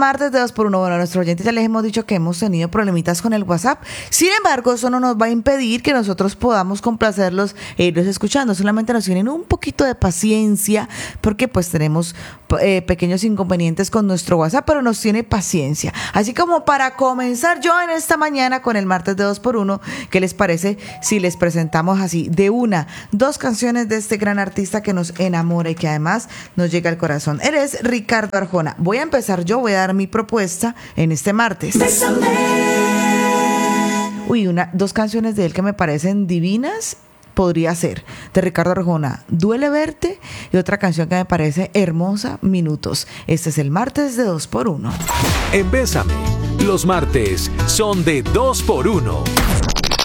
martes de 2x1. Bueno, a nuestros oyentes ya les hemos dicho que hemos tenido problemitas con el WhatsApp. Sin embargo, eso no nos va a impedir que nosotros podamos complacerlos e irlos escuchando. Solamente nos tienen un poquito de paciencia porque pues tenemos pequeños inconvenientes con nuestro WhatsApp, pero nos tiene paciencia. Así como para comenzar yo en esta mañana con el martes de 2x1, ¿qué les parece si les presentamos así de dos canciones de este gran artista que nos enamora y que además nos llega al corazón? Eres Ricardo Arjona. Voy a empezar yo, voy a dar mi propuesta en este martes. Dos canciones de él que me parecen divinas. Podría ser de Ricardo Arjona, Duele Verte, y otra canción que me parece hermosa, Minutos. Este es el martes de 2x1. En Bésame, los martes son de 2x1.